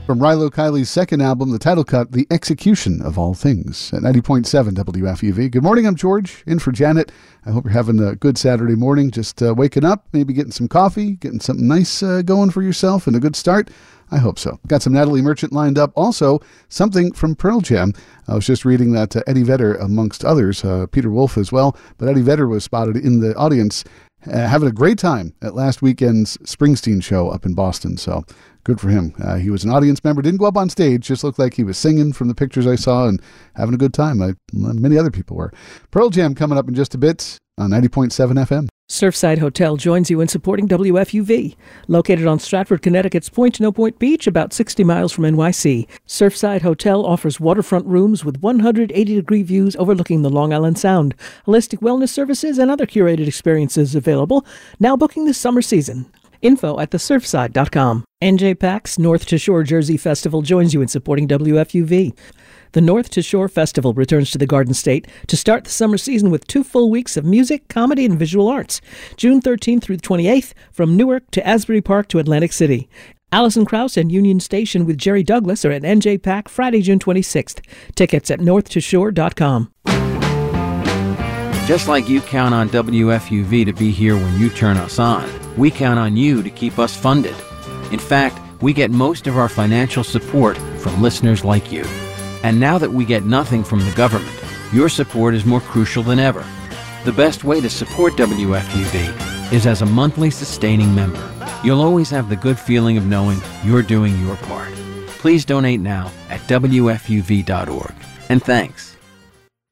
From Rilo Kiley's second album, the title cut, The Execution of All Things, at 90.7 WFUV. Good morning, I'm George, in for Janet. I hope you're having a good Saturday morning, just waking up, maybe getting some coffee, getting something nice going for yourself, and a good start. I hope so. Got some Natalie Merchant lined up. Also, something from Pearl Jam. I was just reading that Eddie Vedder, amongst others, Peter Wolf as well, but Eddie Vedder was spotted in the audience having a great time at last weekend's Springsteen show up in Boston. So good for him. He was an audience member, didn't go up on stage, just looked like he was singing from the pictures I saw and having a good time. Many other people were. Pearl Jam coming up in just a bit on 90.7 FM. Surfside Hotel joins you in supporting WFUV. Located on Stratford, Connecticut's Point No Point Beach, about 60 miles from NYC, Surfside Hotel offers waterfront rooms with 180-degree views overlooking the Long Island Sound, holistic wellness services, and other curated experiences available. Now booking this summer season. Info at thesurfside.com. NJPAC's North to Shore Jersey Festival joins you in supporting WFUV. The North to Shore Festival returns to the Garden State to start the summer season with 2 full weeks of music, comedy, and visual arts. June 13th through the 28th, from Newark to Asbury Park to Atlantic City. Alison Krauss and Union Station with Jerry Douglas are at NJPAC Friday, June 26th. Tickets at northtoshore.com. Just like you count on WFUV to be here when you turn us on, we count on you to keep us funded. In fact, we get most of our financial support from listeners like you. And now that we get nothing from the government, your support is more crucial than ever. The best way to support WFUV is as a monthly sustaining member. You'll always have the good feeling of knowing you're doing your part. Please donate now at WFUV.org. And thanks.